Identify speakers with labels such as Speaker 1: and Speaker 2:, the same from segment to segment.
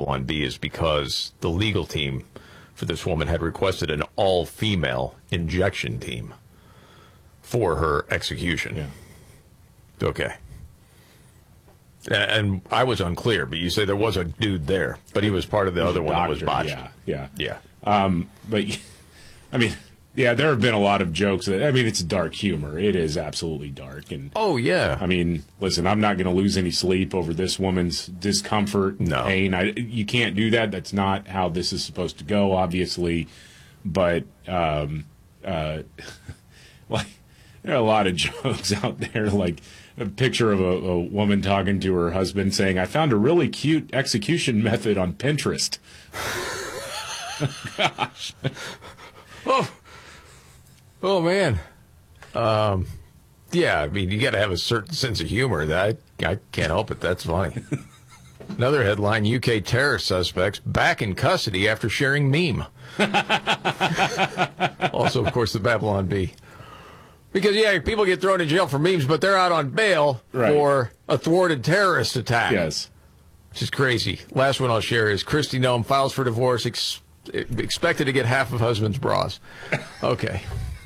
Speaker 1: Babylon Bee is because the legal team for this woman had requested an all-female injection team for her execution.
Speaker 2: Yeah.
Speaker 1: Okay. And I was unclear, but you say there was a dude there, but he was part of the other one that was botched.
Speaker 2: Yeah. But, I mean, yeah, there have been a lot of jokes. It's dark humor. It is absolutely dark. And
Speaker 1: oh, yeah.
Speaker 2: I mean, listen, I'm not going to lose any sleep over this woman's discomfort and pain. You can't do that. That's not how this is supposed to go, obviously. But, like, there are a lot of jokes out there, like a picture of a woman talking to her husband saying, "I found a really cute execution method on Pinterest." Gosh.
Speaker 1: Oh man. Yeah, I mean, you got to have a certain sense of humor. I can't help it. That's funny. Another headline, UK terrorist suspects back in custody after sharing meme. Also, of course, the Babylon Bee. Because, yeah, people get thrown in jail for memes, but they're out on bail for a thwarted terrorist attack.
Speaker 2: Yes.
Speaker 1: Which is crazy. Last one I'll share is Kristi Noem files for divorce, expected to get half of husband's bras. Okay.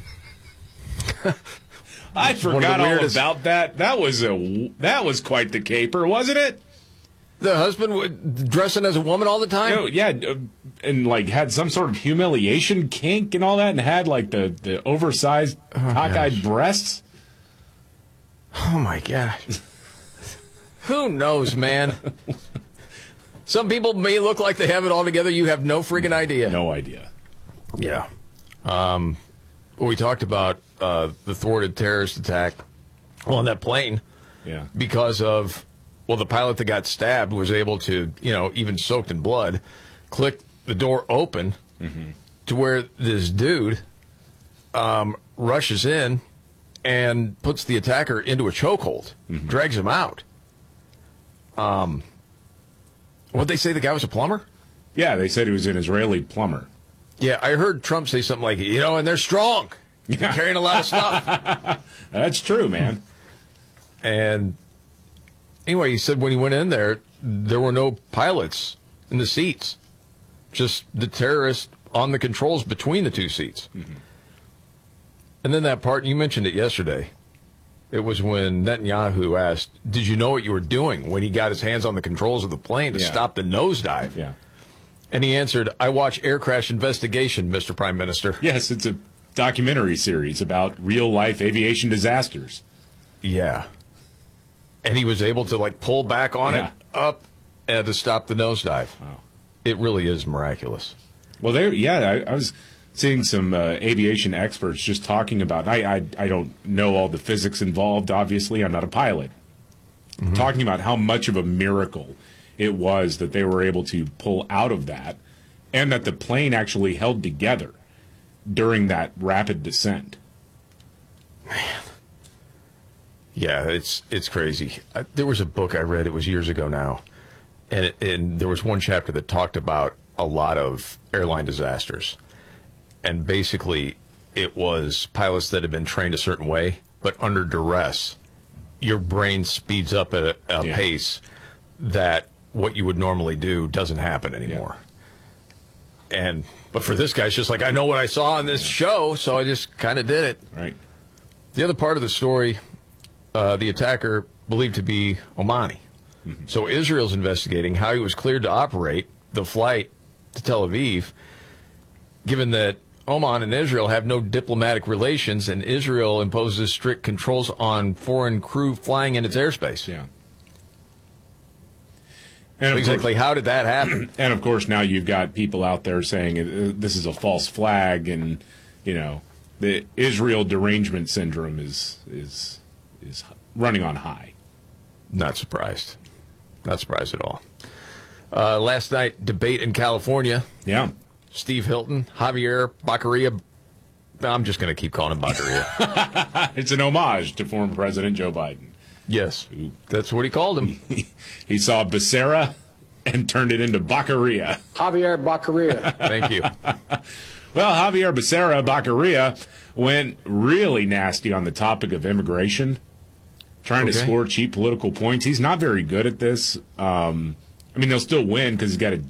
Speaker 2: I forgot all about that. That was quite the caper, wasn't it?
Speaker 1: The husband dressing as a woman all the time?
Speaker 2: Yeah, and like had some sort of humiliation kink and all that, and had like the oversized cockeyed breasts.
Speaker 1: Oh my gosh. Who knows, man? Some people may look like they have it all together. You have no freaking idea.
Speaker 2: No idea.
Speaker 1: Yeah. We talked about the thwarted terrorist attack on that plane.
Speaker 2: Yeah.
Speaker 1: Because of, the pilot that got stabbed was able to, even soaked in blood, click the door open to where this dude rushes in and puts the attacker into a chokehold, drags him out. What'd they say? The guy was a plumber?
Speaker 2: Yeah, they said he was an Israeli plumber.
Speaker 1: Yeah, I heard Trump say something like, and they're strong. They're carrying a lot of stuff.
Speaker 2: That's true, man.
Speaker 1: And anyway, he said when he went in there were no pilots in the seats, just the terrorists on the controls between the two seats. And then that part, you mentioned it yesterday, it was when Netanyahu asked, did you know what you were doing when he got his hands on the controls of the plane to stop the nosedive?
Speaker 2: Yeah.
Speaker 1: And he answered, I watch Air Crash Investigation, Mr. Prime Minister.
Speaker 2: Yes, it's a documentary series about real-life aviation disasters.
Speaker 1: Yeah. And he was able to, pull back on it up and to stop the nosedive.
Speaker 2: Wow.
Speaker 1: It really is miraculous.
Speaker 2: Well, I was seeing some aviation experts just talking about, I don't know all the physics involved, obviously. I'm not a pilot. Talking about how much of a miracle it was that they were able to pull out of that and that the plane actually held together during that rapid descent.
Speaker 1: Man. Yeah, it's crazy. There was a book I read, it was years ago now, and there was one chapter that talked about a lot of airline disasters. And basically, it was pilots that had been trained a certain way, but under duress, your brain speeds up at a pace that what you would normally do doesn't happen anymore. But for this guy, it's just like, I know what I saw on this show, so I just kind of did it.
Speaker 2: Right.
Speaker 1: The other part of the story, the attacker believed to be Omani. So Israel's investigating how he was cleared to operate the flight to Tel Aviv, given that Oman and Israel have no diplomatic relations, and Israel imposes strict controls on foreign crew flying in its airspace.
Speaker 2: Yeah. And
Speaker 1: exactly, how did that happen?
Speaker 2: And, of course, now you've got people out there saying this is a false flag, and, the Israel derangement syndrome is running on high.
Speaker 1: Not surprised. Not surprised at all. Last night, debate in California.
Speaker 2: Yeah.
Speaker 1: Steve Hilton, Javier Baccaria. I'm just going to keep calling him Baccaria.
Speaker 2: It's an homage to former President Joe Biden.
Speaker 1: Yes, that's what he called him.
Speaker 2: He saw Becerra and turned it into Baccaria.
Speaker 3: Javier Baccaria.
Speaker 1: Thank you.
Speaker 2: Well, Javier Becerra Baccaria went really nasty on the topic of immigration, trying to score cheap political points. He's not very good at this. They'll still win because he's got a